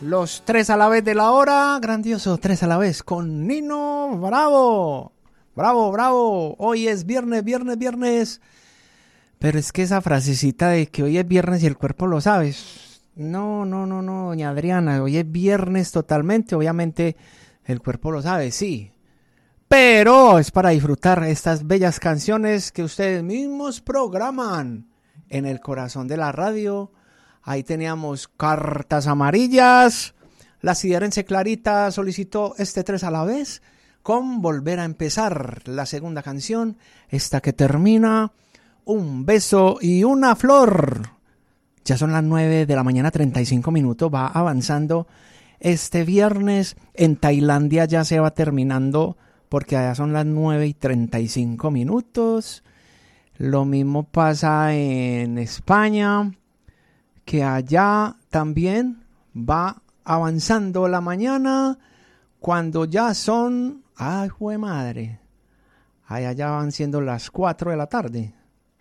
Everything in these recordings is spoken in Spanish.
Los 3 a la vez de la hora, grandioso, 3 a la vez con Nino Bravo. Bravo, bravo, hoy es viernes. Pero es que esa frasecita de que hoy es viernes y el cuerpo lo sabe. No, doña Adriana, hoy es viernes totalmente, obviamente el cuerpo lo sabe, sí. Pero es para disfrutar estas bellas canciones que ustedes mismos programan en el corazón de la radio. Ahí teníamos Cartas Amarillas. La Siderense Clarita solicitó este 3 a la vez con Volver a Empezar. La segunda canción, esta que termina, Un beso y una flor. Ya son las 9 de la mañana, 35 minutos. Va avanzando este viernes. En Tailandia ya se va terminando porque allá son las 9 y 35 minutos. Lo mismo pasa en España, que allá también va avanzando la mañana cuando ya son, ¡ay, jue madre! Allá ya van siendo las 4 de la tarde.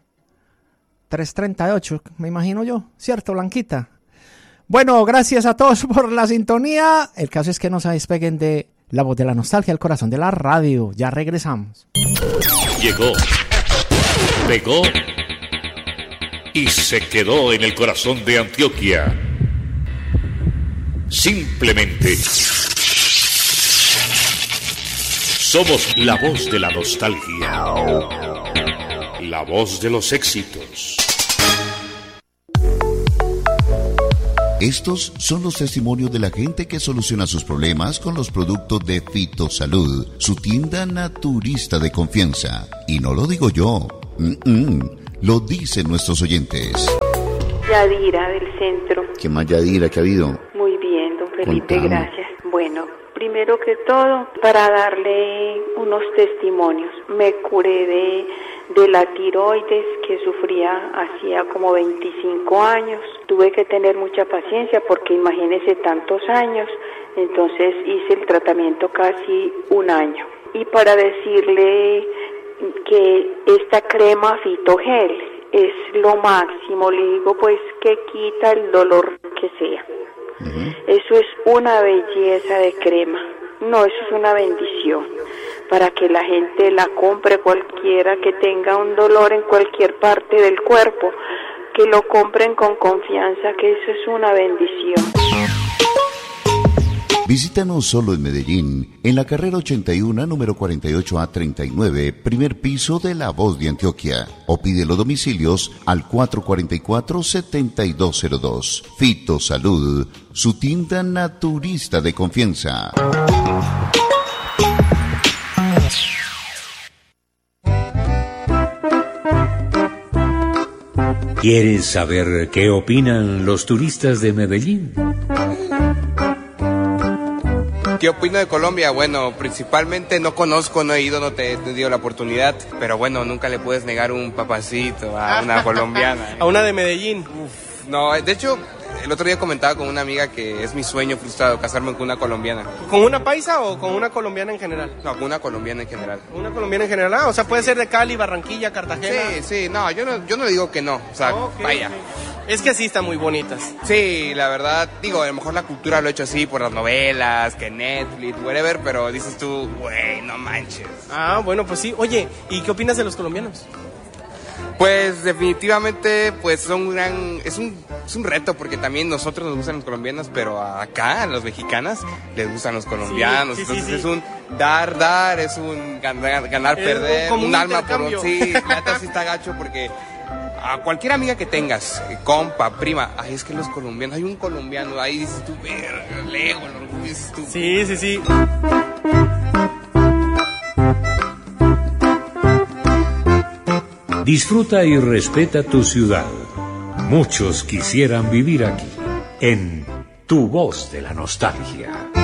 3:38, me imagino yo, ¿cierto, Blanquita? Bueno, gracias a todos por la sintonía. El caso es que no se despeguen de La Voz de la Nostalgia, el corazón de la radio. Ya regresamos. Llegó, pegó y se quedó en el corazón de Antioquia. Simplemente somos la voz de la nostalgia, la voz de los éxitos. Estos son los testimonios de la gente que soluciona sus problemas con los productos de Fitosalud, su tienda naturista de confianza. Y no lo digo yo, lo dicen nuestros oyentes. Yadira del centro. ¿Qué más, Yadira? ¿Qué ha habido? Muy bien, don Felipe, Contame. gracias. Bueno, primero que todo, para darle unos testimonios, me curé de la tiroides que sufría hacía como 25 años. Tuve que tener mucha paciencia porque imagínese tantos años, entonces hice el tratamiento casi un año. Y para decirle que esta crema Fitogel es lo máximo, le digo pues que quita el dolor que sea. Eso es una belleza de crema. No, eso es una bendición para que la gente la compre, cualquiera que tenga un dolor en cualquier parte del cuerpo, que lo compren con confianza, que eso es una bendición. Visítanos solo en Medellín, en la carrera 81, número 48A39, primer piso de La Voz de Antioquia. O pide los domicilios al 444-7202. Fitosalud, su tienda naturista de confianza. ¿Quieres saber qué opinan los turistas de Medellín? ¿Qué opino de Colombia? Bueno, principalmente no conozco, no he ido, no te he tenido la oportunidad, pero bueno, nunca le puedes negar un papacito a una colombiana. A una de Medellín. Uf, no, de hecho, el otro día comentaba con una amiga que es mi sueño frustrado, casarme con una colombiana. ¿Con una paisa o con una colombiana en general? No, con una colombiana en general. Una colombiana en general, o sea, puede ser de Cali, Barranquilla, Cartagena. Sí, no, yo no le digo que no, o sea, Okay, vaya. okay. Es que sí están muy bonitas. Sí, la verdad, digo, a lo mejor la cultura lo ha hecho así por las novelas, que Netflix, whatever, pero dices tú, güey, no manches. Ah, bueno, pues sí. Oye, ¿y qué opinas de los colombianos? Pues definitivamente, pues es un reto, porque también nosotros nos gustan los colombianos, pero acá, a los mexicanas, les gustan los colombianos. Sí, Entonces sí. es un dar, es un ganar, perder, como un alma por intercambio. sí, la neta sí está gacho, porque a cualquier amiga que tengas, compa, prima, ay, es que los colombianos, hay un colombiano, ahí dices tú, verga, lego, dices tú. Sí. Disfruta y respeta tu ciudad. Muchos quisieran vivir aquí, en Tu Voz de la Nostalgia.